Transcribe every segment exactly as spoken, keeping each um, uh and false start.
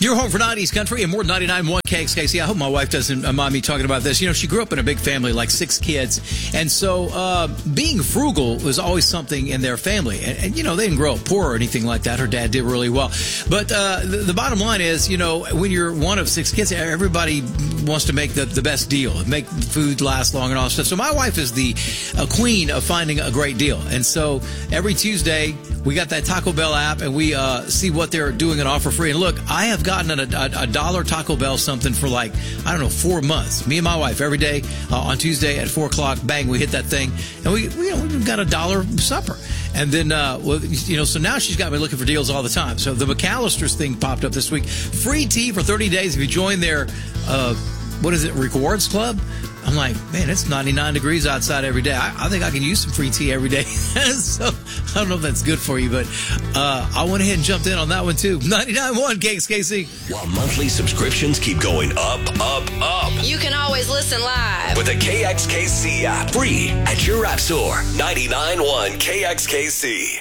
You're home for nineties country and more than ninety-nine point one K X K C. I hope my wife doesn't mind me talking about this. You know, she grew up in a big family, like six kids. And so uh, being frugal was always something in their family. And, and, you know, they didn't grow up poor or anything like that. Her dad did really well. But uh, the, the bottom line is, you know, when you're one of six kids, everybody wants to make the, the best deal, make food last long and all that stuff. So my wife is the uh, queen of finding a great deal. And so every Tuesday, we got that Taco Bell app, and we uh, see what they're doing and offer free. And look, I have gotten a, a, a dollar Taco Bell something for like, I don't know, four months. Me and my wife, every day uh, on Tuesday at four o'clock, bang, we hit that thing. And we, we you know, we've got a dollar supper. And then, uh, well, you know, so now she's got me looking for deals all the time. So the McAllister's thing popped up this week. Free tea for thirty days if you join their, uh, what is it, Rewards Club? I'm like, man, it's ninety-nine degrees outside every day. I, I think I can use some free tea every day. So I don't know if that's good for you, but uh, I went ahead and jumped in on that one too. ninety-nine point one K X K C. While monthly subscriptions keep going up, up, up. You can always listen live with the K X K C app. Free at your app store. ninety-nine point one K X K C.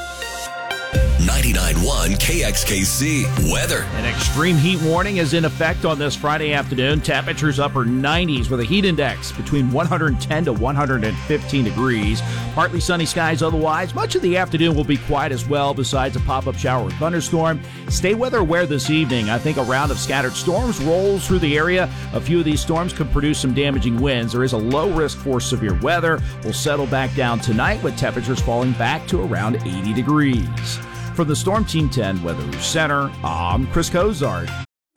ninety-nine point one K X K C weather. An extreme heat warning is in effect on this Friday afternoon. Temperatures upper nineties with a heat index between one hundred ten to one hundred fifteen degrees. Partly sunny skies otherwise. Much of the afternoon will be quiet as well, besides a pop-up shower or thunderstorm. Stay weather aware this evening. I think a round of scattered storms rolls through the area. A few of these storms could produce some damaging winds. There is a low risk for severe weather. We'll settle back down tonight with temperatures falling back to around eighty degrees. From the Storm Team ten Weather Center, I'm Chris Cozart.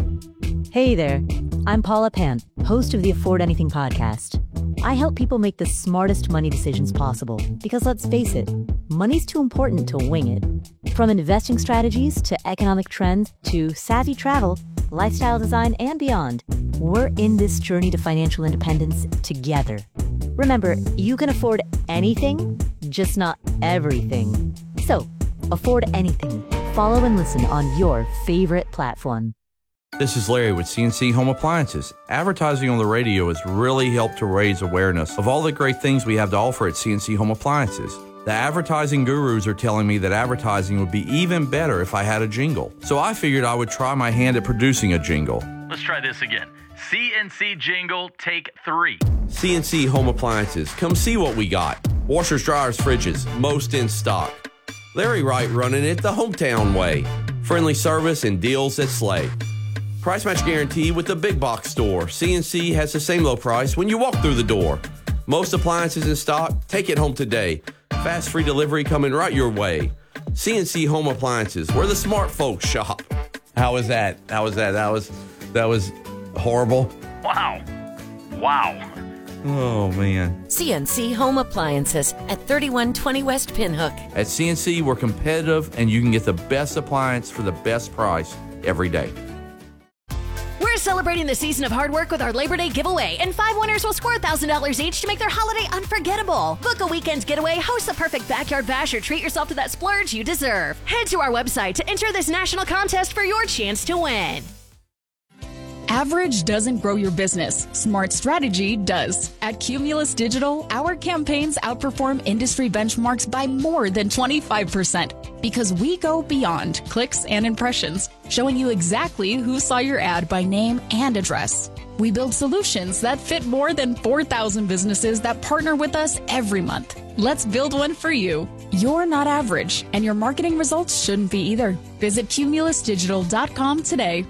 Hey there, I'm Paula Pant, host of the Afford Anything podcast. I help people make the smartest money decisions possible because, let's face it, money's too important to wing it. From investing strategies to economic trends to savvy travel, lifestyle design, and beyond, we're in this journey to financial independence together. Remember, you can afford anything, just not everything. So, afford anything. Follow and listen on your favorite platform. This is Larry with C N C Home Appliances. Advertising on the radio has really helped to raise awareness of all the great things we have to offer at C N C Home Appliances. The advertising gurus are telling me that advertising would be even better if I had a jingle. So I figured I would try my hand at producing a jingle. Let's try this again. C N C jingle, take three. C N C Home Appliances. Come see what we got. Washers, dryers, fridges, most in stock. Larry Wright running it the hometown way. Friendly service and deals that slay. Price match guarantee with the big box store. C N C has the same low price when you walk through the door. Most appliances in stock, take it home today. Fast free delivery coming right your way. C N C Home Appliances, where the smart folks shop. How was that? How was that? That was, that was horrible. Wow. Wow. Oh, man. C N C Home Appliances at thirty-one twenty West Pinhook. At C N C, we're competitive, and you can get the best appliance for the best price every day. We're celebrating the season of hard work with our Labor Day giveaway, and five winners will score one thousand dollars each to make their holiday unforgettable. Book a weekend's getaway, host the perfect backyard bash, or treat yourself to that splurge you deserve. Head to our website to enter this national contest for your chance to win. Average doesn't grow your business. Smart strategy does. At Cumulus Digital, our campaigns outperform industry benchmarks by more than twenty-five percent because we go beyond clicks and impressions, showing you exactly who saw your ad by name and address. We build solutions that fit more than four thousand businesses that partner with us every month. Let's build one for you. You're not average, and your marketing results shouldn't be either. Visit cumulus digital dot com today.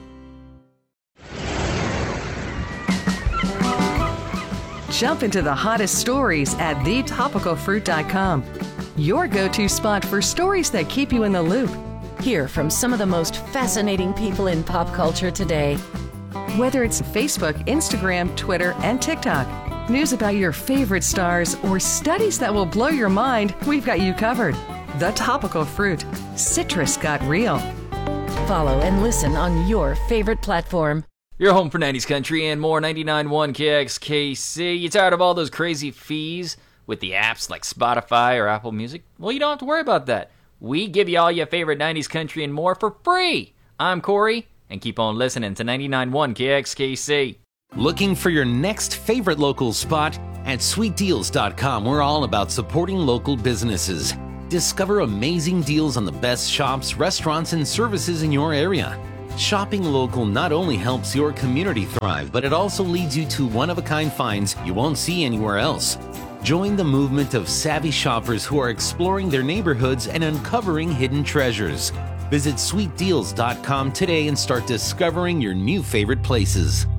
Jump into the hottest stories at the topical fruit dot com. Your go-to spot for stories that keep you in the loop. Hear from some of the most fascinating people in pop culture today. Whether it's Facebook, Instagram, Twitter, and TikTok, news about your favorite stars, or studies that will blow your mind, we've got you covered. The Topical Fruit. Citrus got real. Follow and listen on your favorite platform. You're home for nineties country and more. Ninety-nine point one K X K C. You tired of all those crazy fees with the apps like Spotify or Apple Music? Well, you don't have to worry about that. We give you all your favorite nineties country and more for free. I'm Corey, and keep on listening to ninety-nine point one K X K C. Looking for your next favorite local spot? At sweet deals dot com, we're all about supporting local businesses. Discover amazing deals on the best shops, restaurants, and services in your area. Shopping local not only helps your community thrive, but it also leads you to one-of-a-kind finds you won't see anywhere else. Join the movement of savvy shoppers who are exploring their neighborhoods and uncovering hidden treasures. Visit sweet deals dot com today and start discovering your new favorite places.